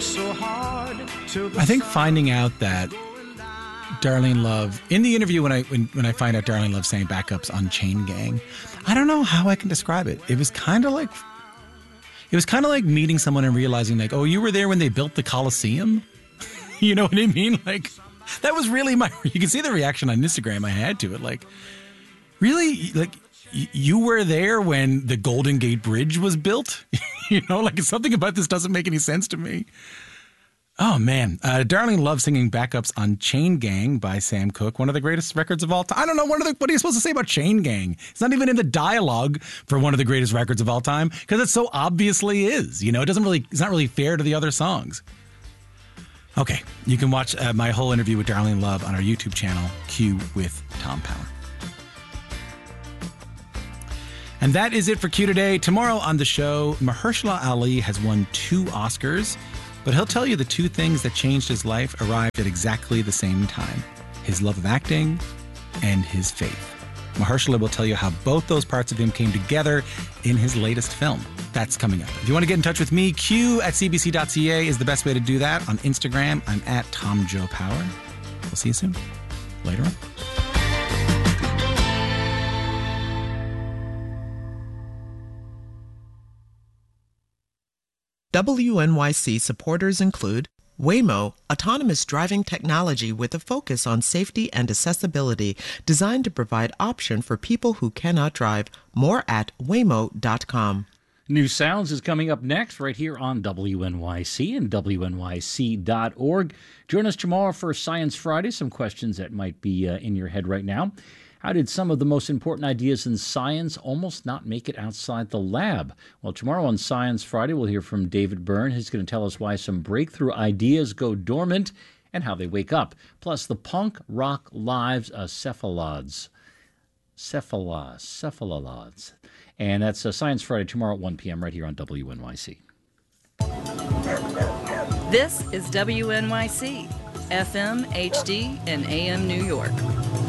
I think finding out that Darlene Love, in the interview when I find out Darlene Love saying backups on Chain Gang, I don't know how I can describe it. It was kind of like meeting someone and realizing like, oh, you were there when they built the Coliseum? You know what I mean? Like, that was really you can see the reaction on Instagram I had to it. Like, really? Like, you were there when the Golden Gate Bridge was built? You know, like, something about this doesn't make any sense to me. Oh, man. Darlene Love singing backups on Chain Gang by Sam Cooke, one of the greatest records of all time. I don't know, what are you supposed to say about Chain Gang? It's not even in the dialogue for one of the greatest records of all time, because it so obviously is. You know, it's not really fair to the other songs. Okay, you can watch my whole interview with Darlene Love on our YouTube channel, Q with Tom Power. And that is it for Q today. Tomorrow on the show, Mahershala Ali has won 2 Oscars, but he'll tell you the 2 things that changed his life arrived at exactly the same time: his love of acting and his faith. Mahershala will tell you how both those parts of him came together in his latest film. That's coming up. If you want to get in touch with me, q@cbc.ca is the best way to do that. On Instagram, I'm at TomJoePower. We'll see you soon. Later on. WNYC supporters include Waymo, autonomous driving technology with a focus on safety and accessibility, designed to provide option for people who cannot drive. More at waymo.com. New Sounds is coming up next right here on WNYC and WNYC.org. Join us tomorrow for Science Friday. Some questions that might be in your head right now. How did some of the most important ideas in science almost not make it outside the lab? Well, tomorrow on Science Friday, we'll hear from David Byrne. He's going to tell us why some breakthrough ideas go dormant and how they wake up. Plus, the punk rock lives of cephalods. Cephalods. And that's Science Friday tomorrow at 1 p.m. right here on WNYC. This is WNYC, FM, HD, and AM New York.